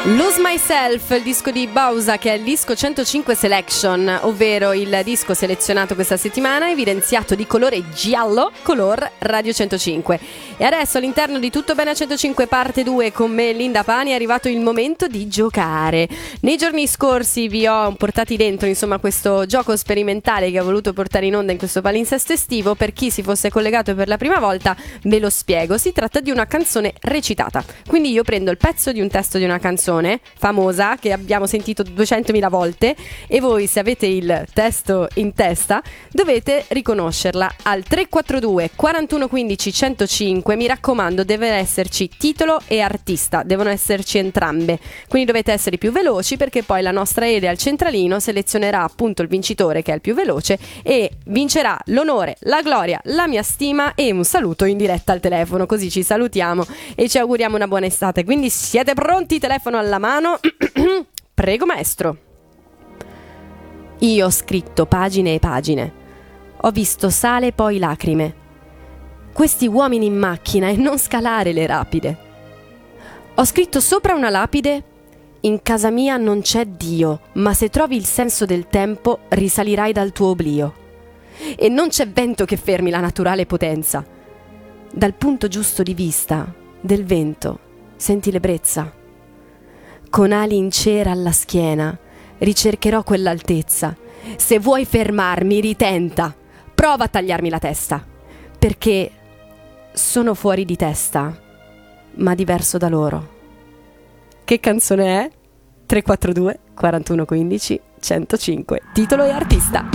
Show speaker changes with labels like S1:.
S1: Lose Myself, il disco di Bausa, che è il disco 105 Selection, ovvero il disco selezionato questa settimana, evidenziato di colore giallo, color Radio 105. E adesso all'interno di Tutto Bene a 105 parte 2 con me Linda Pani è arrivato il momento di giocare. Nei giorni scorsi vi ho portati dentro insomma questo gioco sperimentale che ho voluto portare in onda in questo palinsesto estivo. Per chi si fosse collegato per la prima volta ve lo spiego, si tratta di una canzone recitata, quindi io prendo il pezzo di un testo di una canzone famosa che abbiamo sentito 200.000 volte e voi, se avete il testo in testa, dovete riconoscerla al 342 41 15 105. Mi raccomando, deve esserci titolo e artista, devono esserci entrambe, quindi dovete essere più veloci, perché poi la nostra Ele al centralino selezionerà appunto il vincitore, che è il più veloce, e vincerà l'onore, la gloria, la mia stima e un saluto in diretta al telefono. Così ci salutiamo e ci auguriamo una buona estate. Quindi siete pronti? Telefono alla mano. Prego maestro. Io ho scritto pagine e pagine, ho visto sale e poi lacrime, questi uomini in macchina e non scalare le rapide. Ho scritto sopra una lapide: in casa mia non c'è Dio, ma se trovi il senso del tempo risalirai dal tuo oblio. E non c'è vento che fermi la naturale potenza. Dal punto giusto di vista del vento senti l'ebbrezza. Con ali in cera alla schiena ricercherò quell'altezza. Se vuoi fermarmi, ritenta, prova a tagliarmi la testa, perché sono fuori di testa, ma diverso da loro. Che canzone è? 342 41 15 105. Titolo e artista.